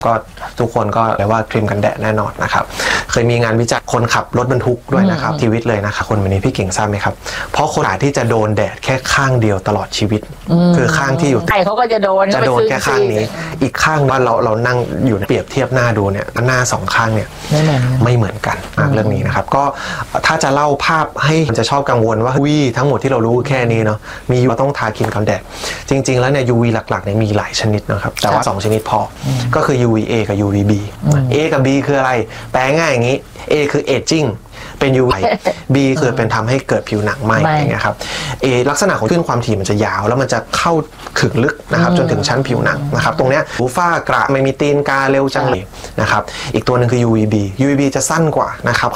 ก็ทุกคนก็เรียกว่าครีมกันแดดแน่นอนนะครับเคยมีงานวิจัยคนขับรถบรรทุกด้วยนะครับชีวิตเลยนะครับคนวันนี้พี่เก่งทราบไหมครับเพราะคนอาจที่จะโดนแดดแค่ข้างเดียวตลอดชีวิตคือข้างที่อยู่ใช่เขาก็จะโดนแค่ข้างนี้อีกข้างว่าเรานั่งอยู่เปรียบเทียบหน้าดูเนี่ยหน้าสองข้างเนี่ยไม่เหมือนกันเรื่องนี้นะครับก็ถ้าจะเล่าภาพให้มันจะชอบกังวลว่าทั้งหมดที่เรารู้แค่นี้เนาะมีเราต้องทาครีมกันแดดจริงๆแล้วเนี่ย UV หลักๆเนี่ยมีหลายชนิดนะครับแต่ว่า2ชนิดพอก็คือ UVA กับ UVB A กับ B คืออะไรแปลง่ายอย่างนี้ A คือ aging เป็น UV B คือเป็นทำให้เกิดผิวหนังไหม้อย่างเงี้ยครับ A ลักษณะของคลื่นความถี่มันจะยาวแล้วมันจะเข้าถึงลึกนะครับจนถึงชั้นผิวหนังนะครับตรงเนี้ยหูฝ้ากระไม่มีตีนกาเร็วจังเลยนะครับอีกตัวหนึ่งคือ UVB จะสั้นกว่านะครับ